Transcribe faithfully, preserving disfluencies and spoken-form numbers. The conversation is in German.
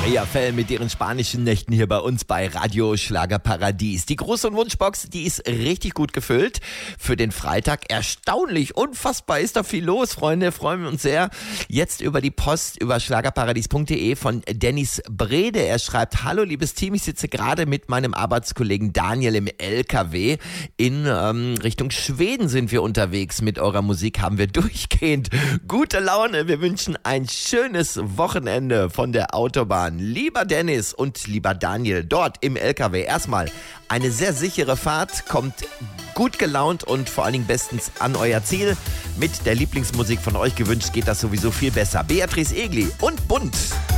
Maria Fell mit ihren spanischen Nächten hier bei uns bei Radio Schlagerparadies. Die Gruß- und Wunschbox, die ist richtig gut gefüllt für den Freitag. Erstaunlich, unfassbar ist da viel los, Freunde. Freuen wir uns sehr. Jetzt über die Post, über schlagerparadies punkt de von Dennis Brede. Er schreibt: Hallo liebes Team, ich sitze gerade mit meinem Arbeitskollegen Daniel im L K W. In ähm, Richtung Schweden sind wir unterwegs. Mit eurer Musik haben wir durchgehend gute Laune. Wir wünschen ein schönes Wochenende von der Autobahn. Lieber Dennis und lieber Daniel, dort im L K W erstmal eine sehr sichere Fahrt, kommt gut gelaunt und vor allen Dingen bestens an euer Ziel. Mit der Lieblingsmusik von euch gewünscht geht das sowieso viel besser. Beatrice Egli und Bunt.